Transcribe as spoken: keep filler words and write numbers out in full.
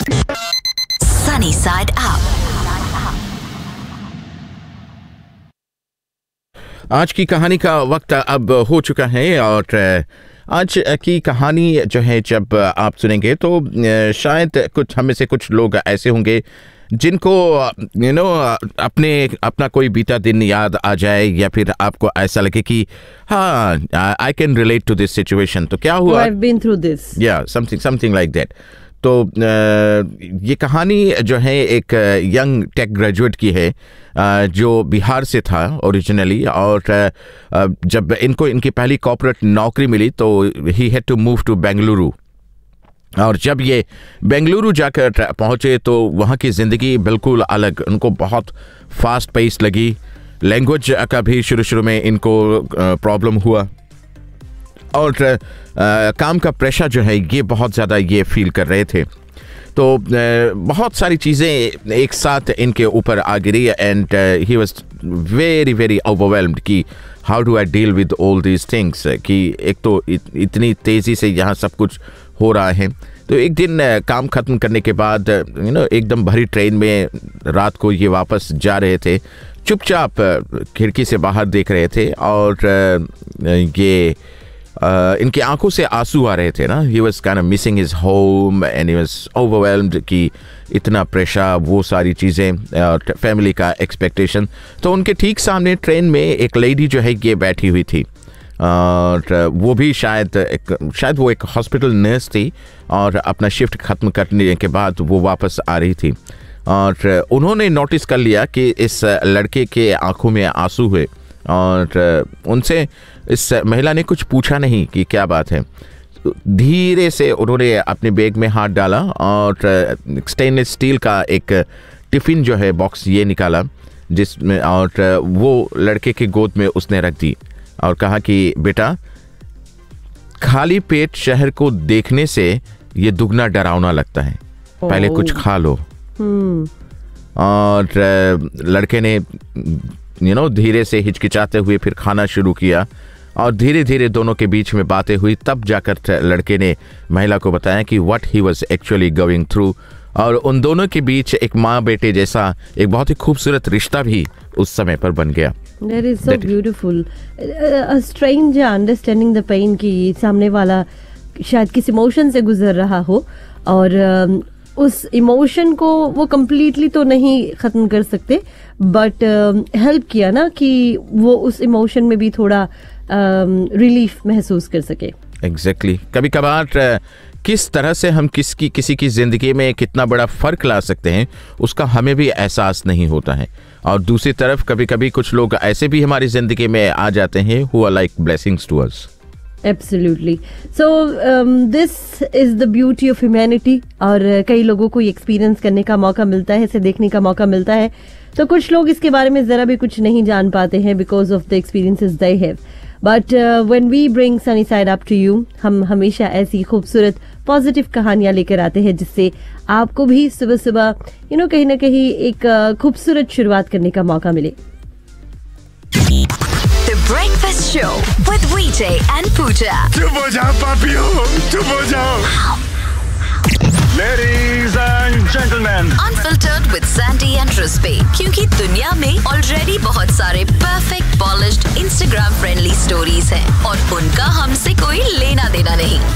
Sunny Side Up. आज की कहानी का वक्त अब हो चुका है और आज की कहानी जो है जब आप सुनेंगे तो शायद कुछ हमें से कुछ लोग ऐसे होंगे जिनको यू नो अपने अपना कोई बीता दिन याद आ जाए या फिर आपको ऐसा लगे कि हाँ I can relate to this situation. तो क्या हुआ? I've been through this. या समथिंग समथिंग लाइक दैट. तो ये कहानी जो है एक यंग टेक ग्रेजुएट की है जो बिहार से था ओरिजिनली, और जब इनको इनकी पहली कॉर्पोरेट नौकरी मिली तो he had to move to Bengaluru. और जब ये बेंगलुरु जाकर पहुँचे तो वहाँ की ज़िंदगी बिल्कुल अलग उनको बहुत फास्ट पेस लगी. लैंग्वेज का भी शुरू शुरू में इनको प्रॉब्लम हुआ और आ, काम का प्रेशर जो है ये बहुत ज़्यादा ये फील कर रहे थे. तो आ, बहुत सारी चीज़ें एक साथ इनके ऊपर आ गिरी and he was very very overwhelmed कि how do I deal with all these things. कि एक तो इत, इतनी तेज़ी से यहाँ सब कुछ हो रहा है. तो एक दिन आ, काम ख़त्म करने के बाद यू नो एकदम भरी ट्रेन में रात को ये वापस जा रहे थे. चुपचाप खिड़की से बाहर देख रहे थे और आ, ये Uh, इनकी आंखों से आंसू आ रहे थे ना. He was kind of missing his home and he was overwhelmed कि इतना प्रेशर, वो सारी चीज़ें और फैमिली का एक्सपेक्टेशन. तो उनके ठीक सामने ट्रेन में एक लेडी जो है ये बैठी हुई थी और वो भी शायद एक शायद वो एक हॉस्पिटल नर्स थी और अपना शिफ्ट ख़त्म करने के बाद वो वापस आ रही थी. और उन्होंने नोटिस कर लिया कि इस लड़के के आंखों में आंसू हुए और उनसे इस महिला ने कुछ पूछा नहीं कि क्या बात है. धीरे से उन्होंने अपने बैग में हाथ डाला और स्टेनलेस स्टील का एक टिफ़िन जो है बॉक्स ये निकाला जिसमें, और वो लड़के के गोद में उसने रख दी और कहा कि बेटा खाली पेट शहर को देखने से ये दुगना डरावना लगता है, पहले कुछ खा लो. और लड़के ने यू नो धीरे से हिचकिचाते हुए फिर खाना शुरू किया और धीरे धीरे दोनों के बीच में बातें हुई. तब जाकर लड़के ने महिला को बताया कि what he was actually going through. और उन दोनों के बीच एक माँ बेटे जैसा एक बहुत ही खूबसूरत रिश्ता भी उस समय पर बन गया. That is so That beautiful. A stranger understanding the pain कि सामने वाला शायद किस इमोशन से गुजर रहा हो और उस इमोशन को वो कम्प्लीटली तो नहीं ख़त्म कर सकते बट हेल्प uh, किया ना कि वो उस इमोशन में भी थोड़ा रिलीफ uh, महसूस कर सके. Exactly exactly. कभी कभार uh, किस तरह से हम किसकी किसी की ज़िंदगी में कितना बड़ा फ़र्क ला सकते हैं उसका हमें भी एहसास नहीं होता है. और दूसरी तरफ कभी कभी कुछ लोग ऐसे भी हमारी ज़िंदगी में आ जाते हैं who are like blessings to us. Absolutely. So um, this is the beauty of humanity. और कई लोगों को एक्सपीरियंस करने का मौका मिलता है, इसे देखने का मौका मिलता है. तो कुछ लोग इसके बारे में ज़रा भी कुछ नहीं जान पाते हैं because of the experiences they have. But uh, when we bring Sunny Side Up to you, हम हमेशा ऐसी खूबसूरत पॉजिटिव कहानियाँ लेकर आते हैं जिससे आपको भी सुबह सुबह यू नो कहीं ना कहीं एक खूबसूरत शुरुआत करने का मौका मिले. The Breakfast Show with Vijay and Pooja. चुप हो जाओ पापियों, चुप हो जाओ. Ladies and gentlemen, Unfiltered with Sandy and Crispy. क्योंकि दुनिया में ऑलरेडी बहुत सारे perfect, polished, Instagram friendly stories हैं और उनका हमसे कोई लेना देना नहीं.